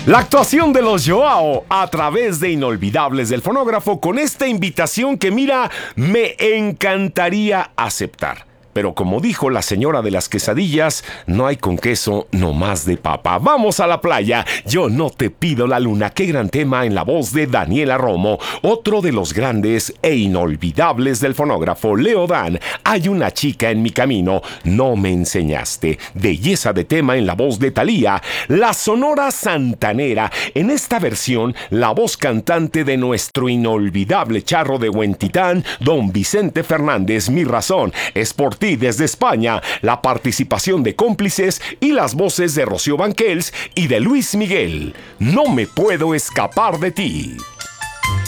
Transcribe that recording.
La actuación de los Joao a través de Inolvidables del Fonógrafo con esta invitación que, mira, me encantaría aceptar. Pero como dijo la señora de las quesadillas, no hay con queso, no más de papa. ¡Vamos a la playa! Yo no te pido la luna. Qué gran tema en la voz de Daniela Romo. Otro de los grandes e inolvidables del fonógrafo, Leo Dan. Hay una chica en mi camino, no me enseñaste. Belleza de tema en la voz de Thalía. La Sonora Santanera. En esta versión, la voz cantante de nuestro inolvidable charro de Huentitán, don Vicente Fernández. Mi razón es por ti desde España, la participación de Cómplices y las voces de Rocío Banquels y de Luis Miguel. No me puedo escapar de ti.